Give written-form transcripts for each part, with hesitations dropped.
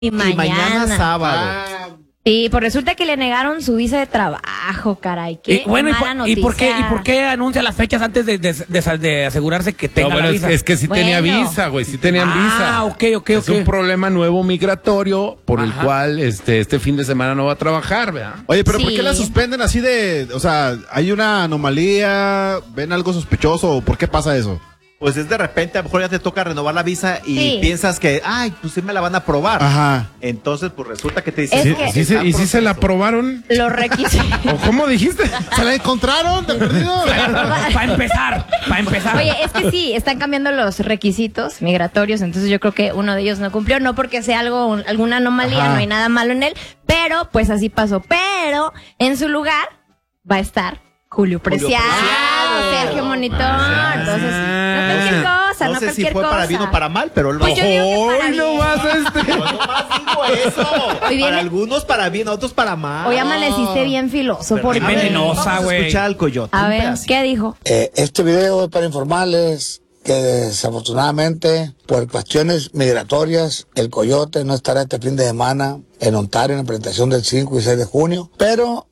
Y mañana sábado. Sí, pues resulta que le negaron su visa de trabajo, caray. Qué mala noticia. ¿Y por qué anuncia las fechas antes de asegurarse que tenga la visa? Es que sí tenía visa, güey, sí tenían visa. Ah, ok. Es un problema nuevo migratorio por el cual este fin de semana no va a trabajar, ¿verdad? Oye, pero Sí. ¿por qué la suspenden así de, o sea, hay una anomalía, ven algo sospechoso o por qué pasa eso? Pues es de repente, a lo mejor ya te toca renovar la visa y Sí. piensas que, ay, pues sí me la van a aprobar. Ajja. Entonces, pues resulta que te dicen... Es que- ¿Y si se la aprobaron? Los requisitos. ¿O cómo dijiste? ¿Se la encontraron de perdido? Para empezar. Oye, es que sí, están cambiando los requisitos migratorios, entonces yo creo que uno de ellos no cumplió, no porque sea alguna anomalía, Ajá. no hay nada malo en él, pero pues así pasó. Pero en su lugar va a estar Julio Preciado, Sergio Monitor. Entonces, no cualquier cosa, No no sé si cualquier fue cosa. para bien o para mal, pero él Pues yo digo que para ¡Hoy no bien. vas Yo nomás digo eso. Hoy viene- Para algunos para bien, otros para mal. Hoy amaneciste bien filoso, Pero, porque... a ver, venenosa, vamos a güey. escuchar al coyote. A un ver, pedacito. ¿qué dijo? Este video es para informarles que desafortunadamente por cuestiones migratorias el Coyote no estará este fin de semana en Ontario en la presentación del 5 y 6 de junio, pero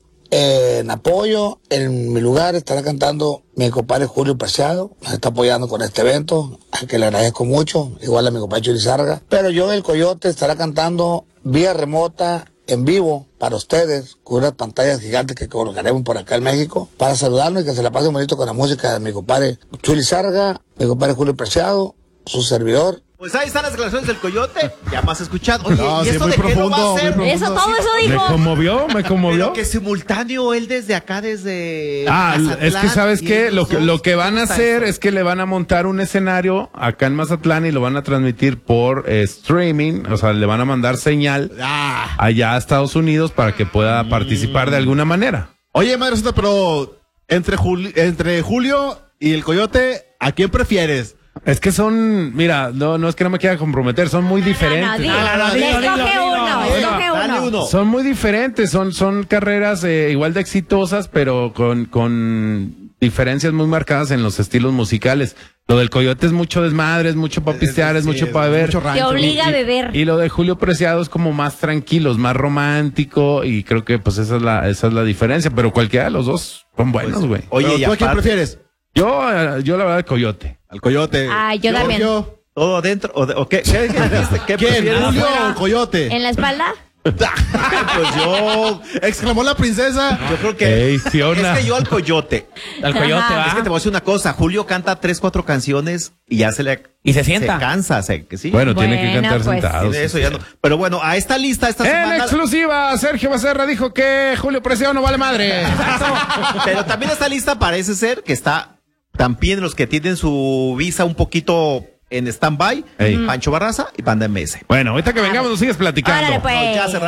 en apoyo, en mi lugar estará cantando mi compadre Julio Preciado, nos está apoyando con este evento, al que le agradezco mucho, igual a mi compadre Chuli Sarga, pero yo el Coyote estará cantando vía remota en vivo para ustedes, con unas pantallas gigantes que colocaremos por acá en México, para saludarnos y que se la pasen bonito con la música de mi compadre Chuli Sarga, mi compadre Julio Preciado, su servidor. Pues ahí están las declaraciones del coyote, ya más escuchado. Oye, No, ¿y sí, eso muy de qué lo va a profundo, hacer? muy profundo. Eso, todo eso ¿Me dijo. conmovió? ¿Me conmovió? Pero que simultáneo él desde acá, desde... Es que Mazatlán, ¿sabes y qué? ellos Lo que dos, van a ¿cómo está hacer eso? es que le van a montar un escenario acá en Mazatlán y lo van a transmitir por streaming, o sea, le van a mandar señal allá a Estados Unidos para que pueda participar de alguna manera. Oye, Madre Santa, pero entre Julio y el Coyote, ¿a quién prefieres? Es que son, mira, no es que no me quiera comprometer, son muy diferentes. Dilo, dilo, escoge uno, escoge Dale uno. uno. Son muy diferentes, son carreras igual de exitosas, pero con diferencias muy marcadas en los estilos musicales. Lo del Coyote es mucho desmadre, es mucho para pistear, es mucho para beber. mucho Te rancho. obliga a beber. Y lo de Julio Preciado es como más tranquilo, es más romántico y creo que pues esa es la diferencia, pero cualquiera de los dos son buenos, güey. Oye, Pero y ¿tú a quién aparte, prefieres? Yo la verdad, Coyote. Al Coyote. Ay, yo también. Sergio. ¿todo adentro? ¿O qué? ¿Qué dijiste? ¿Qué ¿Quién? prefieres? ¿Julio o Coyote? ¿En la espalda? Pues yo Exclamó la princesa. creo que... Ey, Fiona. Es que yo al coyote. Al coyote Ajá. va. Es que te voy a decir una cosa. Julio canta 3, 4 canciones y ya se le... Y se sienta. Se cansa, que sí. Bueno, tiene que Bueno, cantar pues. sentados. Tiene eso ya no. Pero bueno, a esta lista esta En semana... exclusiva, Sergio Becerra dijo que Julio Preciado no vale madre. Pero también esta lista parece ser que está también los que tienen su visa un poquito en stand-by. Ey. Pancho Barraza y Banda MS. Bueno, ahorita que vengamos nos sigues platicando. Órale, pues. Ya cerramos.